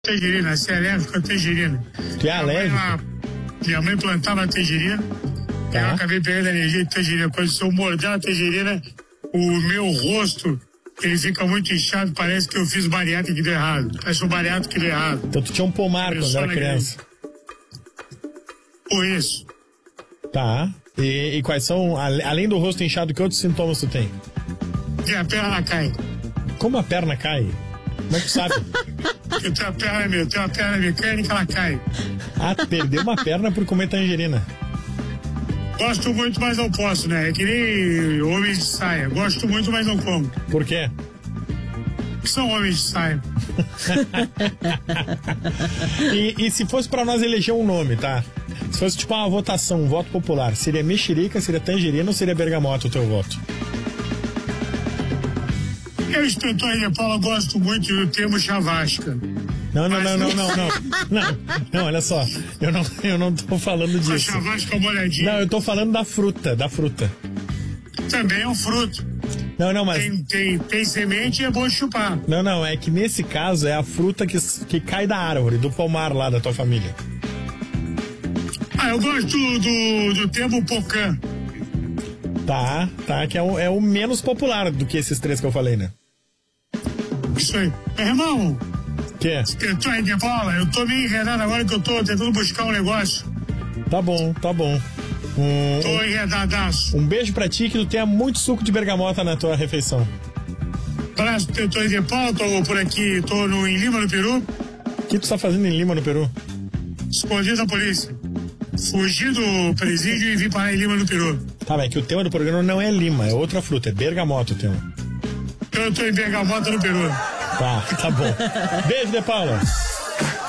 Tangerina, você é alérgico a tangerina. Tu é alérgico? Minha mãe plantava tangerina, eu acabei pegando alergia de tangerina. Quando eu morder a tangerina, o meu rosto, ele fica muito inchado, parece que eu fiz bariátrica que deu errado. Parece um bariátrico que deu errado. Então tu tinha um pomar quando era criança. Por isso. Tá. E quais são, além do rosto inchado, que outros sintomas tu tem? E a perna cai. Como a perna cai? Como é que tu sabe? Eu tenho uma perna mecânica, ela cai. Ah, tu perdeu uma perna por comer tangerina. Gosto muito, mas não posso, né? É que nem homens de saia. Gosto muito, mas não como. Por quê? Que são homens de saia. E se fosse pra nós eleger um nome, tá? Se fosse tipo uma votação, um voto popular, seria mexerica, seria tangerina ou seria bergamota o teu voto? Eu, inspetor de Paula, gosto muito do termo chavasca. Não, olha só. Eu não tô falando disso. A chavasca molhadinha. Não, eu tô falando da fruta. Também é um fruto. Não, mas... Tem semente e é bom chupar. Não, é que nesse caso é a fruta que cai da árvore, do pomar lá da tua família. Eu gosto do termo pocã. Tá, que é o menos popular do que esses três que eu falei, né? Isso aí. Meu irmão, que? Inspetor de Paula, eu tô meio enredado agora que eu tô tentando buscar um negócio. Tá bom. Tô enredadaço. Um beijo pra ti, que tu tenha muito suco de bergamota na tua refeição. Abraço, Inspetor de Paula, tô por aqui, tô em Lima, no Peru. O que tu tá fazendo em Lima, no Peru? Escondido da polícia. Fugi do presídio e vim parar em Lima, no Peru. Tá, mas é que o tema do programa não é lima, é outra fruta, é bergamota o tema. Eu tô em bergamota, no Peru. Tá bom. Beijo, De Paula.